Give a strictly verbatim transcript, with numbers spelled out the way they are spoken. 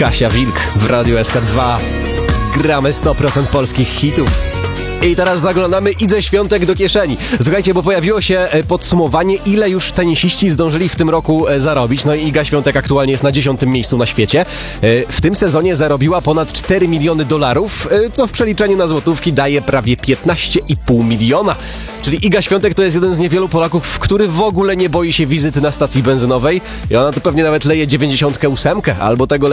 Kasia Wilk w Radiu S K dwa. Gramy sto procent polskich hitów. I teraz zaglądamy Idze Świątek do kieszeni. Słuchajcie, bo pojawiło się podsumowanie, ile już tenisiści zdążyli w tym roku zarobić. No i Iga Świątek aktualnie jest na dziesiątym miejscu na świecie. W tym sezonie zarobiła ponad cztery miliony dolarów, co w przeliczeniu na złotówki daje prawie piętnaście i pół miliona. Czyli Iga Świątek to jest jeden z niewielu Polaków, który w ogóle nie boi się wizyty na stacji benzynowej. I ona to pewnie nawet leje dziewięćdziesiątkę ósemkę albo tego